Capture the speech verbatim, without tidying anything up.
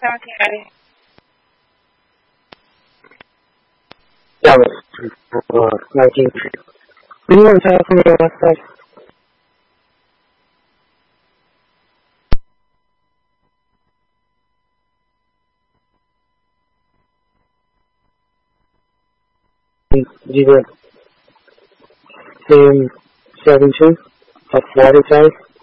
Okay. That was uh, nineteen. Can you want to tell me on that side? You were in seventy-two of water size.